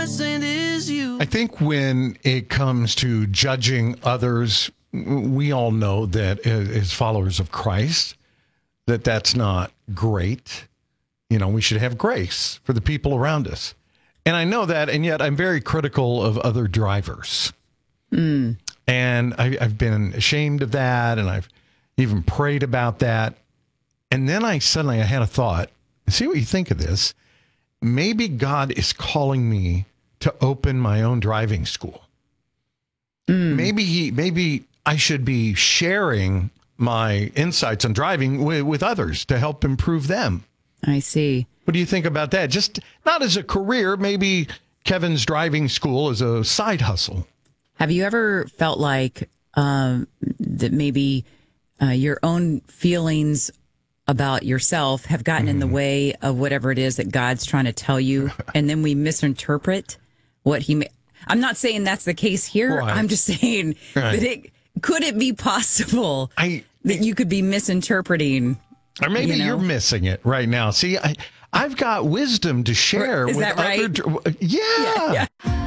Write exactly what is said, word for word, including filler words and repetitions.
missing is you. I think when it comes to judging others, we all know that as followers of Christ, that that's not great. You know, we should have grace for the people around us. And I know that, and yet I'm very critical of other drivers. Mm. And I, I've been ashamed of that, and I've even prayed about that. And then I suddenly I had a thought. See what you think of this. Maybe God is calling me to open my own driving school. Mm. Maybe he, maybe I should be sharing my insights on driving with, with others to help improve them. I see. What do you think about that? Just not as a career, maybe Kevin's driving school is a side hustle. Have you ever felt like um, that maybe uh, your own feelings about yourself have gotten mm. in the way of whatever it is that God's trying to tell you, and then we misinterpret what he... Ma- I'm not saying that's the case here. Right. I'm just saying right. that it could it be possible I, that you could be misinterpreting. Or maybe you know? You're missing it right now. See, I, I've got wisdom to share is with that right? other. Yeah. yeah, yeah.